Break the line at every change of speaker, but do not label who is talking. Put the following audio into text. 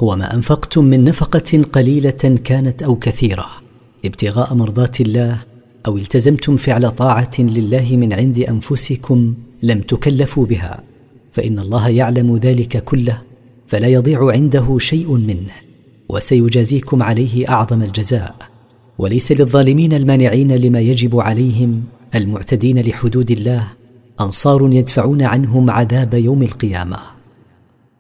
وما أنفقتم من نفقة قليلة كانت أو كثيرة ابتغاء مرضات الله، أو التزمتم فعل طاعة لله من عند أنفسكم لم تكلفوا بها، فإن الله يعلم ذلك كله، فلا يضيع عنده شيء منه، وسيجازيكم عليه أعظم الجزاء. وليس للظالمين المانعين لما يجب عليهم المعتدين لحدود الله أنصار يدفعون عنهم عذاب يوم القيامة.